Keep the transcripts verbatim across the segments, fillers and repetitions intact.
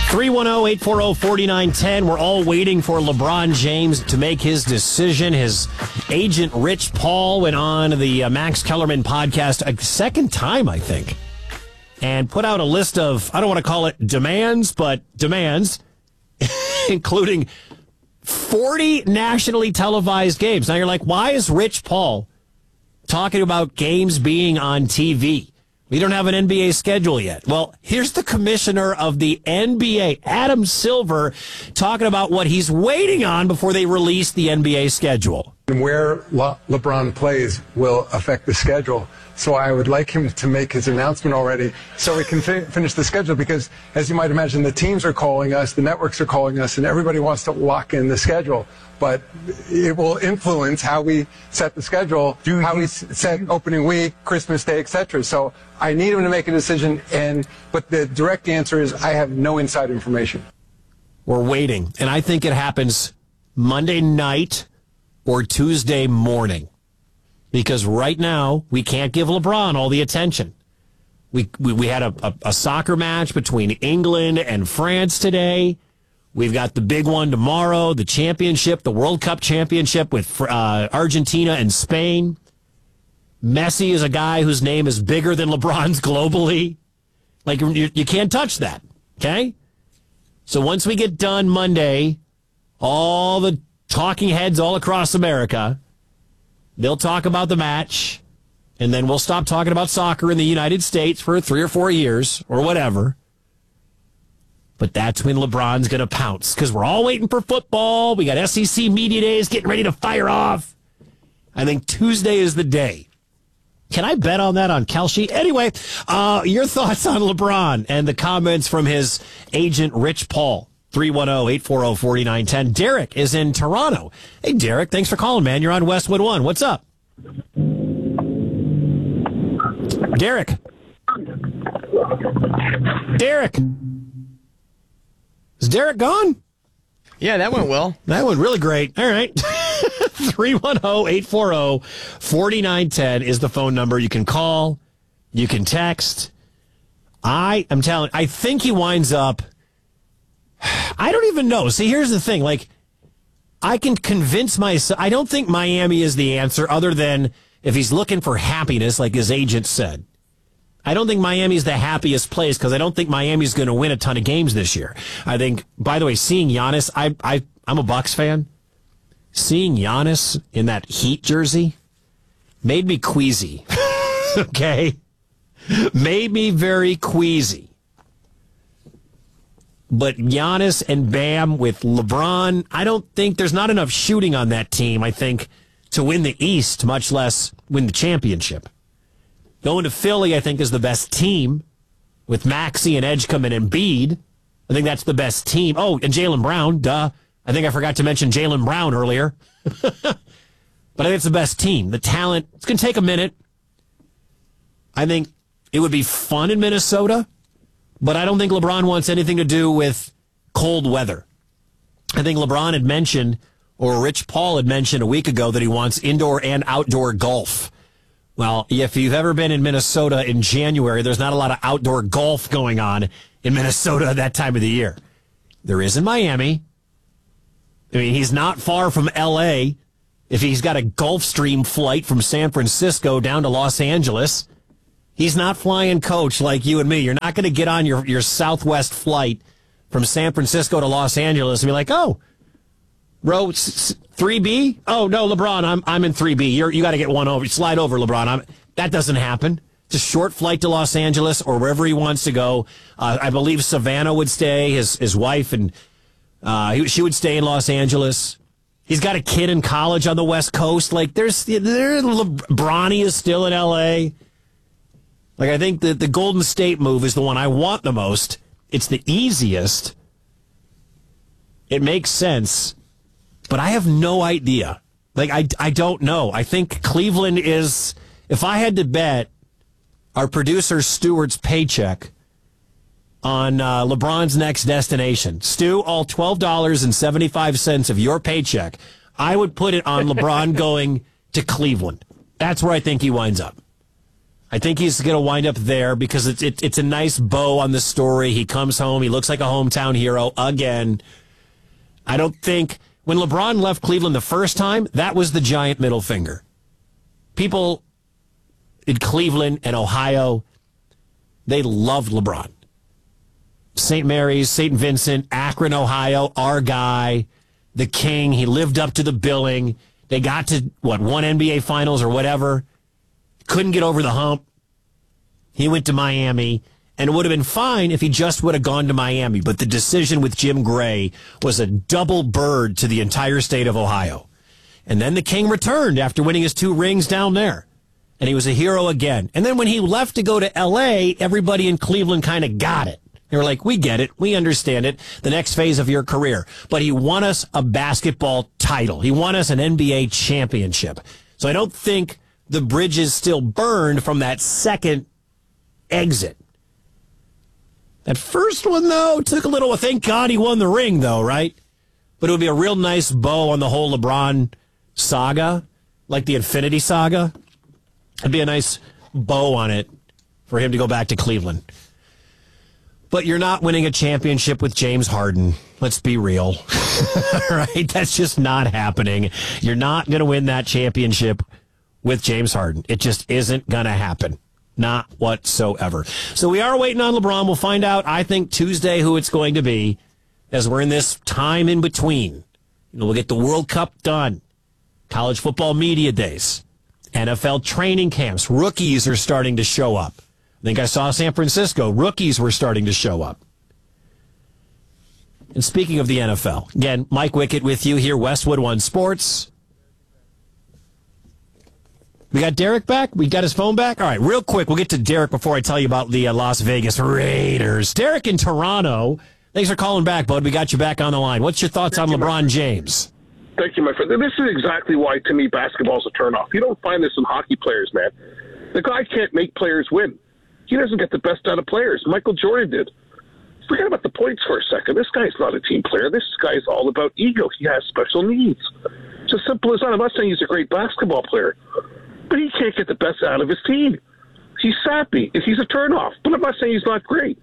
three one zero, eight four zero, four nine one zero. We're all waiting for LeBron James to make his decision. His agent, Rich Paul, went on the uh, Max Kellerman podcast a second time, I think, and put out a list of, I don't want to call it demands, but demands, including forty nationally televised games. Now you're like, why is Rich Paul talking about games being on T V? We don't have an N B A schedule yet. Well, here's the commissioner of the N B A, Adam Silver, talking about what he's waiting on before they release the N B A schedule. Where Le- LeBron plays will affect the schedule. So I would like him to make his announcement already so we can fi- finish the schedule because, as you might imagine, the teams are calling us, the networks are calling us, and everybody wants to lock in the schedule. But it will influence how we set the schedule, Do how you, we set opening week, Christmas Day, et cetera. So I need him to make a decision, and but the direct answer is I have no inside information. We're waiting, and I think it happens Monday night or Tuesday morning. Because right now, we can't give LeBron all the attention. We we, we had a, a, a soccer match between England and France today. We've got the big one tomorrow, the championship, the World Cup championship with uh, Argentina and Spain. Messi is a guy whose name is bigger than LeBron's globally. Like, you, you can't touch that, okay? So once we get done Monday, all the talking heads all across America, they'll talk about the match, and then we'll stop talking about soccer in the United States for three or four years or whatever. But that's when LeBron's going to pounce because we're all waiting for football. We got S E C Media Days getting ready to fire off. I think Tuesday is the day. Can I bet on that on Kelce? Anyway, uh, your thoughts on LeBron and the comments from his agent, Rich Paul. three one zero, eight four zero, four nine one zero. Derek is in Toronto. Hey, Derek, thanks for calling, man. You're on Westwood One. What's up? Derek. Derek. Is Derek gone? Yeah, that went well. That went really great. All right. three one zero, eight four zero, four nine one zero is the phone number. You can call. You can text. I am telling I think he winds up... I don't even know. See, here's the thing. Like, I can convince myself. I don't think Miami is the answer other than if he's looking for happiness, like his agent said. I don't think Miami's the happiest place because I don't think Miami's going to win a ton of games this year. I think, by the way, seeing Giannis, I, I, I'm a Bucks fan. Seeing Giannis in that Heat jersey made me queasy. Okay? Made me very queasy. But Giannis and Bam with LeBron, I don't think there's not enough shooting on that team, I think, to win the East, much less win the championship. Going to Philly, I think, is the best team with Maxey and Edgecombe and Embiid. I think that's the best team. Oh, and Jaylen Brown, duh. I think I forgot to mention Jaylen Brown earlier. But I think it's the best team. The talent, it's going to take a minute. I think it would be fun in Minnesota. But I don't think LeBron wants anything to do with cold weather. I think LeBron had mentioned, or Rich Paul had mentioned a week ago, that he wants indoor and outdoor golf. Well, if you've ever been in Minnesota in January, there's not a lot of outdoor golf going on in Minnesota at that time of the year. There is in Miami. I mean, he's not far from L A. If he's got a Gulfstream flight from San Francisco down to Los Angeles, he's not flying coach like you and me. You're not going to get on your, your Southwest flight from San Francisco to Los Angeles and be like, oh, row three B? Oh, no, LeBron, I'm I'm in three B. You're, you got to get one over. Slide over, LeBron. I'm, that doesn't happen. It's a short flight to Los Angeles or wherever he wants to go. Uh, I believe Savannah would stay, his his wife, and uh, he, she would stay in Los Angeles. He's got a kid in college on the West Coast. Like, there's, there, Bronny is still in L A. Like, I think that the Golden State move is the one I want the most. It's the easiest. It makes sense. But I have no idea. Like, I, I don't know. I think Cleveland is, if I had to bet our producer Stewart's paycheck on uh, LeBron's next destination, Stu, all twelve dollars and seventy-five cents of your paycheck, I would put it on LeBron going to Cleveland. That's where I think he winds up. I think he's going to wind up there because it's it, it's a nice bow on the story. He comes home. He looks like a hometown hero again. I don't think when LeBron left Cleveland the first time, that was the giant middle finger. People in Cleveland and Ohio, they loved LeBron. Saint Mary's, Saint Vincent, Akron, Ohio, our guy, the king. He lived up to the billing. They got to, what, one N B A Finals or whatever. Couldn't get over the hump. He went to Miami, and it would have been fine if he just would have gone to Miami. But the decision with Jim Gray was a double bird to the entire state of Ohio. And then the king returned after winning his two rings down there. And he was a hero again. And then when he left to go to L A, everybody in Cleveland kind of got it. They were like, we get it. We understand it. The next phase of your career. But he won us a basketball title. He won us an N B A championship. So I don't think the bridge is still burned from that second exit. That first one, though, took a little, thank God he won the ring, though, right? But it would be a real nice bow on the whole LeBron saga, like the Infinity Saga. It'd be a nice bow on it for him to go back to Cleveland. But you're not winning a championship with James Harden. Let's be real. Right? That's just not happening. You're not going to win that championship with James Harden. It just isn't going to happen. Not whatsoever. So we are waiting on LeBron. We'll find out, I think, Tuesday who it's going to be as we're in this time in between. You know, we'll get the World Cup done. College football media days. N F L training camps. Rookies are starting to show up. I think I saw San Francisco. Rookies were starting to show up. And speaking of the N F L, again, Mike Wickett with you here, Westwood One Sports. We got Derek back? We got his phone back? All right, real quick, we'll get to Derek before I tell you about the uh, Las Vegas Raiders. Derek in Toronto, thanks for calling back, bud. We got you back on the line. What's your thoughts on LeBron James? Thank you, my friend. This is exactly why, to me, basketball's a turnoff. You don't find this in hockey players, man. The guy can't make players win. He doesn't get the best out of players. Michael Jordan did. Forget about the points for a second. This guy's not a team player. This guy's all about ego. He has special needs. It's as simple as that. I'm not saying he's a great basketball player, but he can't get the best out of his team. He's sappy. He's a turnoff. But I'm not saying he's not great.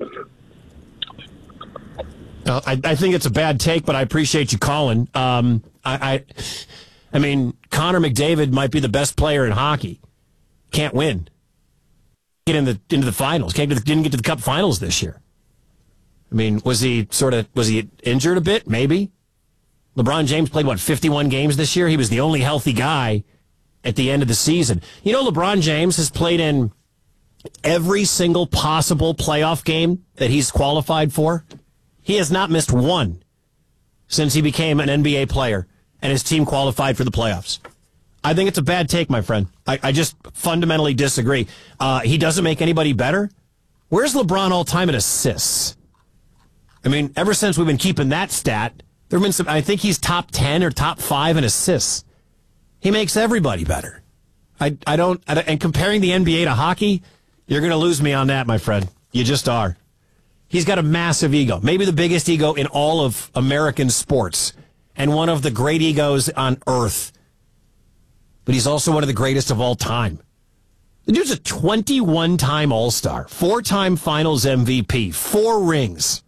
Well, I, I think it's a bad take, but I appreciate you calling. Um, I, I, I mean, Connor McDavid might be the best player in hockey. Can't win. Get in the into the finals. Can't get to the, didn't get to the Cup Finals this year. I mean, was he sort of was he injured a bit? Maybe. LeBron James played what fifty-one games this year. He was the only healthy guy at the end of the season. You know, LeBron James has played in every single possible playoff game that he's qualified for. He has not missed one since he became an N B A player and his team qualified for the playoffs. I think it's a bad take, my friend. I, I just fundamentally disagree. Uh, he doesn't make anybody better. Where's LeBron all time in assists? I mean, ever since we've been keeping that stat, there have been some. I think he's top ten or top five in assists. He makes everybody better. I I don't. And comparing the N B A to hockey, you're going to lose me on that, my friend. You just are. He's got a massive ego, maybe the biggest ego in all of American sports, and one of the great egos on earth. But he's also one of the greatest of all time. The dude's a twenty-one-time All-Star, four-time Finals M V P, four rings.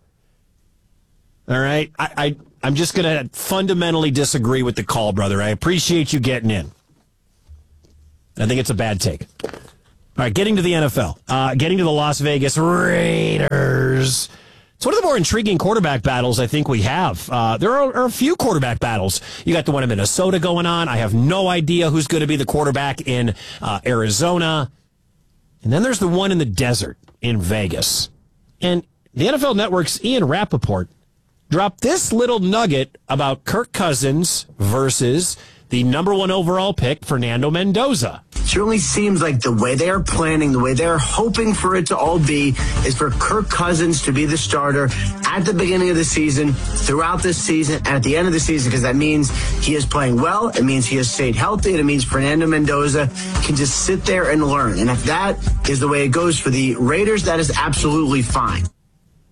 All right? I, I, I'm just going to fundamentally disagree with the call, brother. I appreciate you getting in. I think it's a bad take. All right, getting to the N F L. Uh, getting to the Las Vegas Raiders. It's one of the more intriguing quarterback battles I think we have. Uh, there are, are a few quarterback battles. You got the one in Minnesota going on. I have no idea who's going to be the quarterback in uh, Arizona. And then there's the one in the desert in Vegas. And the N F L Network's Ian Rappaport dropped this little nugget about Kirk Cousins versus the number one overall pick, Fernando Mendoza. Certainly seems like the way they are planning, the way they're hoping for it to all be, is for Kirk Cousins to be the starter at the beginning of the season, throughout this season, and at the end of the season, because that means he is playing well, it means he has stayed healthy, and it means Fernando Mendoza can just sit there and learn. And if that is the way it goes for the Raiders, that is absolutely fine.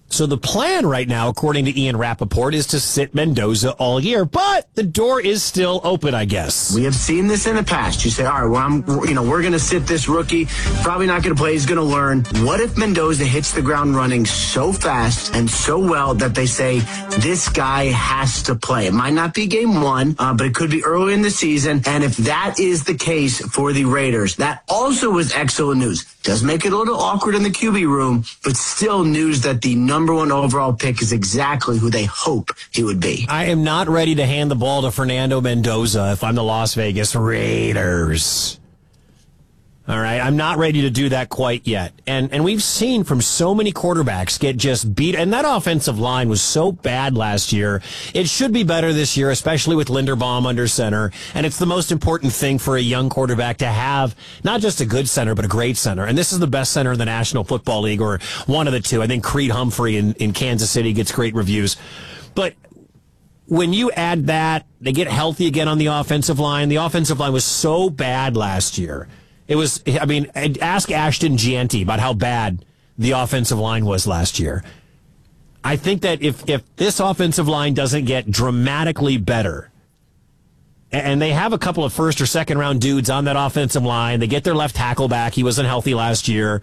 So the plan right now, according to Ian Rappaport, is to sit Mendoza all year, but the door is still open, I guess. We have seen this in the past. You say, all right, well, I'm, you know, we're going to sit this rookie, probably not going to play, he's going to learn. What if Mendoza hits the ground running so fast and so well that they say, this guy has to play? It might not be game one, uh, but it could be early in the season. And if that is the case for the Raiders, that also was excellent news. Does make it a little awkward in the Q B room, but still news that the number one overall pick is exactly who they hope he would be. I am not ready to hand the ball to Fernando Mendoza if I'm the Las Vegas Raiders. All right, I'm not ready to do that quite yet. And and we've seen from so many quarterbacks get just beat. And that offensive line was so bad last year. It should be better this year, especially with Linderbaum under center. And it's the most important thing for a young quarterback to have not just a good center, but a great center. And this is the best center in the National Football League, or one of the two. I think Creed Humphrey in, in Kansas City gets great reviews. But when you add that, they get healthy again on the offensive line. The offensive line was so bad last year. It was, I mean, ask Ashton Gianti about how bad the offensive line was last year. I think that if, if this offensive line doesn't get dramatically better, and they have a couple of first or second round dudes on that offensive line, they get their left tackle back, he wasn't healthy last year,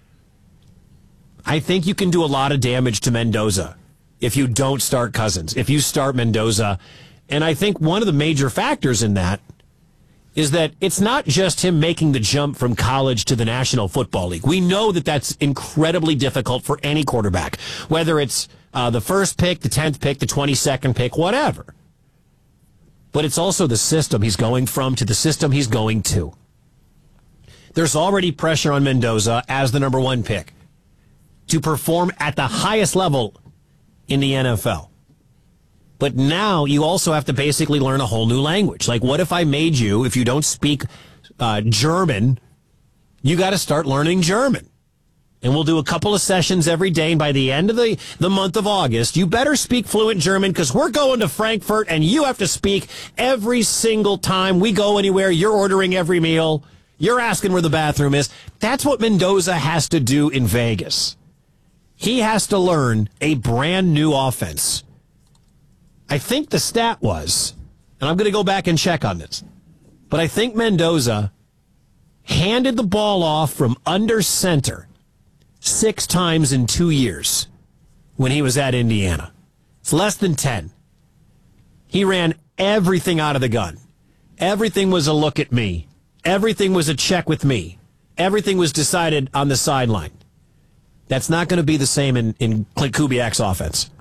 I think you can do a lot of damage to Mendoza if you don't start Cousins, if you start Mendoza. And I think one of the major factors in that is that it's not just him making the jump from college to the National Football League. We know that that's incredibly difficult for any quarterback, whether it's uh, the first pick, the tenth pick, the twenty-second pick, whatever. But it's also the system he's going from to the system he's going to. There's already pressure on Mendoza as the number one pick to perform at the highest level in the N F L. But now you also have to basically learn a whole new language. Like, what if I made you, if you don't speak uh, German, you got to start learning German. And we'll do a couple of sessions every day. And by the end of the, the month of August, you better speak fluent German, because we're going to Frankfurt and you have to speak every single time we go anywhere. You're ordering every meal. You're asking where the bathroom is. That's what Mendoza has to do in Vegas. He has to learn a brand new offense. I think the stat was, and I'm going to go back and check on this, but I think Mendoza handed the ball off from under center six times in two years when he was at Indiana. It's less than ten. He ran everything out of the gun. Everything was a look at me. Everything was a check with me. Everything was decided on the sideline. That's not going to be the same in, in Clint Kubiak's offense.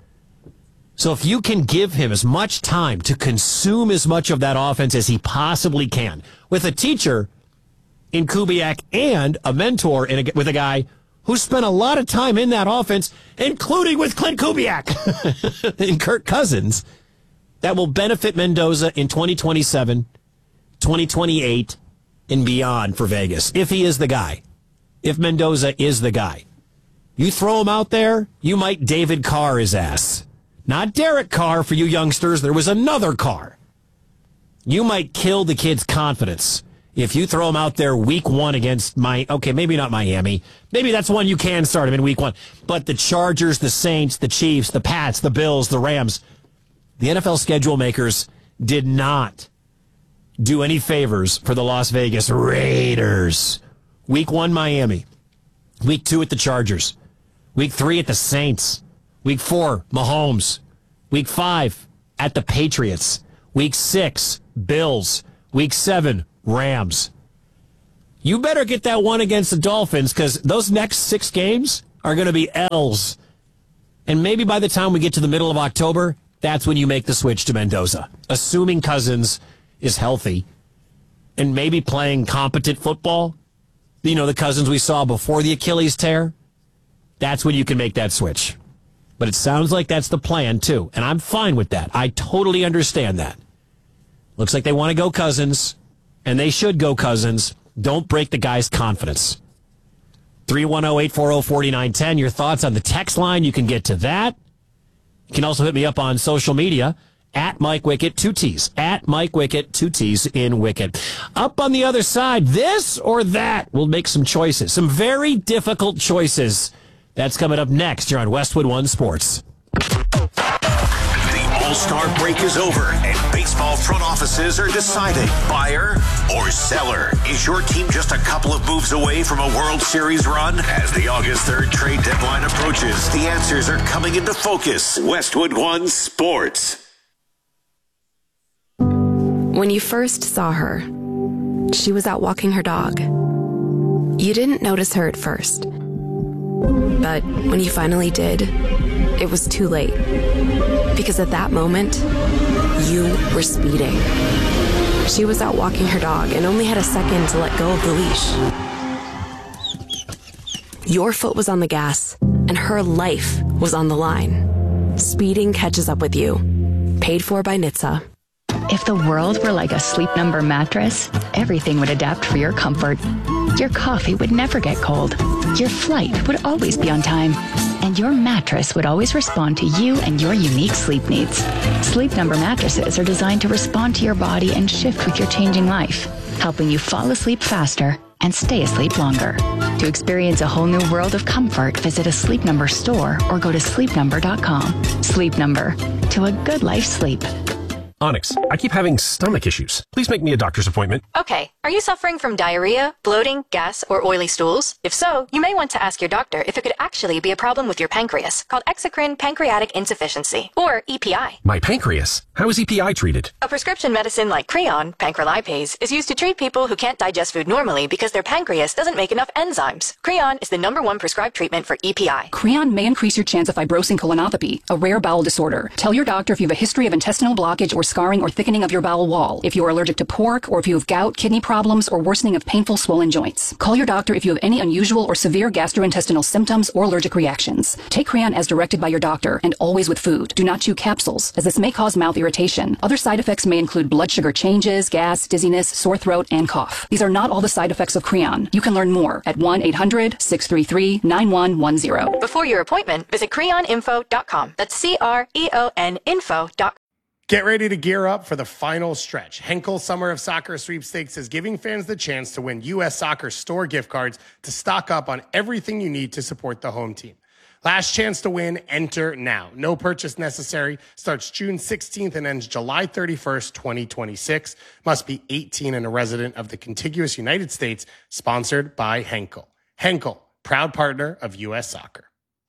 So if you can give him as much time to consume as much of that offense as he possibly can, with a teacher in Kubiak and a mentor in a, with a guy who spent a lot of time in that offense, including with Clint Kubiak and Kirk Cousins, that will benefit Mendoza in twenty twenty-seven, twenty twenty-eight, and beyond for Vegas, if he is the guy. If Mendoza is the guy. You throw him out there, you might David Carr his ass. Not Derek Carr for you youngsters. There was another Carr. You might kill the kid's confidence if you throw him out there week one against my, okay, maybe not Miami. Maybe that's one you can start him in week one. But the Chargers, the Saints, the Chiefs, the Pats, the Bills, the Rams, the N F L schedule makers did not do any favors for the Las Vegas Raiders. Week one, Miami. Week two at the Chargers. Week three at the Saints. Week four, Mahomes. Week five, at the Patriots. Week six, Bills. Week seven, Rams. You better get that one against the Dolphins, because those next six games are going to be L's. And maybe by the time we get to the middle of October, that's when you make the switch to Mendoza. Assuming Cousins is healthy and maybe playing competent football, you know, the Cousins we saw before the Achilles tear, that's when you can make that switch. But it sounds like that's the plan, too. And I'm fine with that. I totally understand that. Looks like they want to go Cousins, and they should go Cousins. Don't break the guy's confidence. three one zero, eight four zero, four nine one zero. Your thoughts on the text line, you can get to that. You can also hit me up on social media, at Mike Wickett, two T's. At Mike Wickett, two T's in Wickett. Up on the other side, this or that, we'll make some choices. Some very difficult choices That's coming up next here on Westwood One Sports. The All-Star break is over, and baseball front offices are deciding buyer or seller. Is your team just a couple of moves away from a World Series run? As the August third trade deadline approaches, the answers are coming into focus. Westwood One Sports. When you first saw her, she was out walking her dog. You didn't notice her at first. But when you finally did, it was too late. Because at that moment, you were speeding. She was out walking her dog and only had a second to let go of the leash. Your foot was on the gas, and her life was on the line. Speeding catches up with you. Paid for by N H T S A. If the world were like a Sleep Number mattress, everything would adapt for your comfort. Your coffee would never get cold. Your flight would always be on time. And your mattress would always respond to you and your unique sleep needs. Sleep Number mattresses are designed to respond to your body and shift with your changing life, helping you fall asleep faster and stay asleep longer. To experience a whole new world of comfort, visit a Sleep Number store or go to sleep number dot com. Sleep Number, to a good life sleep. Onyx, I keep having stomach issues. Please make me a doctor's appointment. Okay, are you suffering from diarrhea, bloating, gas, or oily stools? If so, you may want to ask your doctor if it could actually be a problem with your pancreas, called exocrine pancreatic insufficiency, or E P I. My pancreas? How is E P I treated? A prescription medicine like Creon, pancrelipase, is used to treat people who can't digest food normally because their pancreas doesn't make enough enzymes. Creon is the number one prescribed treatment for E P I. Creon may increase your chance of fibrosing colonopathy, a rare bowel disorder. Tell your doctor if you have a history of intestinal blockage or scarring or thickening of your bowel wall, if you are allergic to pork, or if you have gout, kidney problems, or worsening of painful swollen joints. Call your doctor if you have any unusual or severe gastrointestinal symptoms or allergic reactions. Take Creon as directed by your doctor, and always with food. Do not chew capsules, as this may cause mouth irritation. Other side effects may include blood sugar changes, gas, dizziness, sore throat, and cough. These are not all the side effects of Creon. You can learn more at one eight hundred, six three three, nine one one zero. Before your appointment, visit creon info dot com. That's C R E O N info dot com. Get ready to gear up for the final stretch. Henkel Summer of Soccer Sweepstakes is giving fans the chance to win U S Soccer store gift cards to stock up on everything you need to support the home team. Last chance to win, enter now. No purchase necessary. Starts June sixteenth and ends July thirty-first, twenty twenty-six. Must be eighteen and a resident of the contiguous United States. Sponsored by Henkel. Henkel, proud partner of U S Soccer.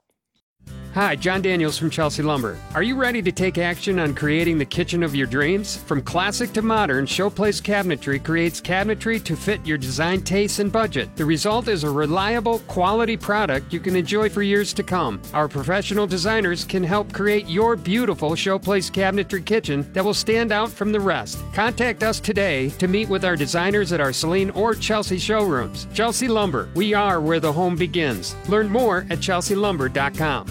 Hi, John Daniels from Chelsea Lumber. Are you ready to take action on creating the kitchen of your dreams? From classic to modern, Showplace Cabinetry creates cabinetry to fit your design tastes and budget. The result is a reliable, quality product you can enjoy for years to come. Our professional designers can help create your beautiful Showplace Cabinetry kitchen that will stand out from the rest. Contact us today to meet with our designers at our Saline or Chelsea showrooms. Chelsea Lumber, we are where the home begins. Learn more at chelsea lumber dot com.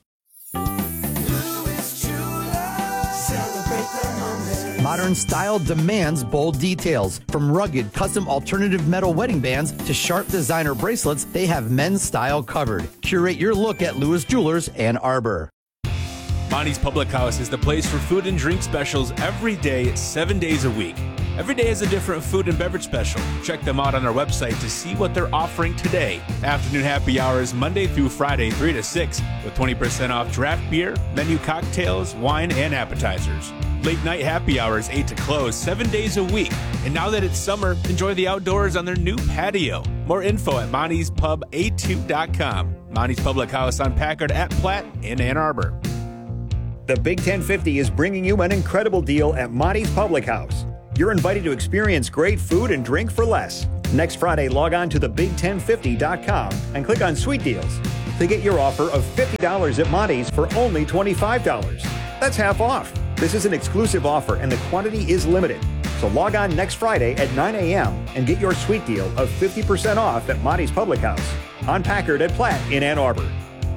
Modern style demands bold details. From rugged, custom alternative metal wedding bands to sharp designer bracelets, they have men's style covered. Curate your look at Lewis Jewelers Ann Arbor. Monty's Public House is the place for food and drink specials every day, seven days a week. Every day is a different food and beverage special. Check them out on our website to see what they're offering today. Afternoon happy hours Monday through Friday, three to six, with twenty percent off draft beer, menu cocktails, wine, and appetizers. Late night happy hours, eight to close, seven days a week. And now that it's summer, enjoy the outdoors on their new patio. More info at monties pub a two dot com. Monty's Public House on Packard at Platt in Ann Arbor. The Big ten fifty is bringing you an incredible deal at Monty's Public House. You're invited to experience great food and drink for less. Next Friday, log on to the big ten fifty dot com and click on Sweet Deals to get your offer of fifty dollars at Monty's for only twenty-five dollars. That's half off. This is an exclusive offer and the quantity is limited. So log on next Friday at nine a.m. and get your sweet deal of fifty percent off at Monty's Public House on Packard at Platt in Ann Arbor.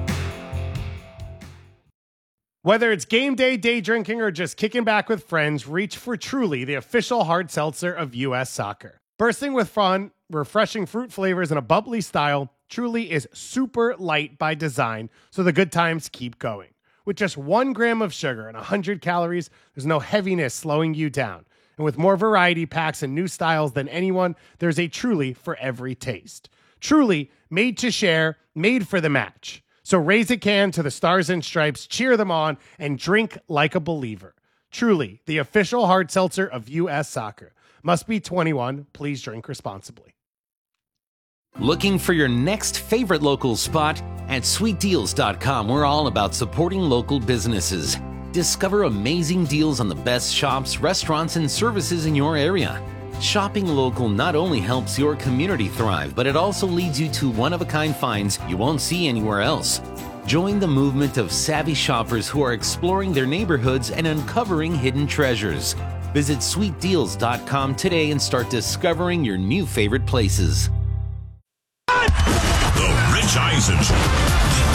Whether it's game day, day drinking, or just kicking back with friends, reach for Truly, the official hard seltzer of U S Soccer. Bursting with fun, refreshing fruit flavors, and a bubbly style, Truly is super light by design, so the good times keep going. With just one gram of sugar and one hundred calories, there's no heaviness slowing you down. And with more variety packs and new styles than anyone, there's a Truly for every taste. Truly, made to share, made for the match. So raise a can to the Stars and Stripes, cheer them on, and drink like a believer. Truly, the official hard seltzer of U S Soccer. Must be twenty-one. Please drink responsibly. Looking for your next favorite local spot? At sweet deals dot com, we're all about supporting local businesses. Discover amazing deals on the best shops, restaurants, and services in your area. Shopping local not only helps your community thrive, but it also leads you to one-of-a-kind finds you won't see anywhere else. Join the movement of savvy shoppers who are exploring their neighborhoods and uncovering hidden treasures. Visit sweet deals dot com today and start discovering your new favorite places. The Rich Eisen Show.